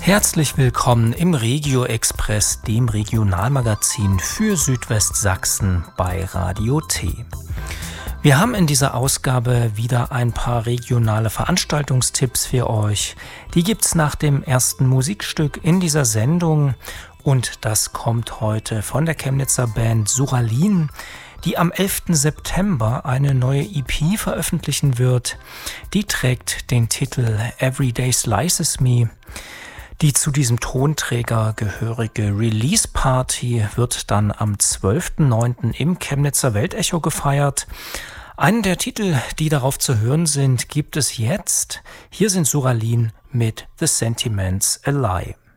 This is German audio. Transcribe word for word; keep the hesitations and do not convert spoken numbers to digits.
Herzlich willkommen im Regio Express, dem Regionalmagazin für Südwestsachsen bei Radio T. Wir haben in dieser Ausgabe wieder ein paar regionale Veranstaltungstipps für euch. Die gibt's nach dem ersten Musikstück in dieser Sendung und das kommt heute von der Chemnitzer Band Suralin, die am elften September eine neue E P veröffentlichen wird. Die trägt den Titel Everyday Slices Me. Die zu diesem Tonträger gehörige Release-Party wird dann am zwölften neunten im Chemnitzer Weltecho gefeiert. Einen der Titel, die darauf zu hören sind, gibt es jetzt. Hier sind Suralin mit The Sentiments A Lie.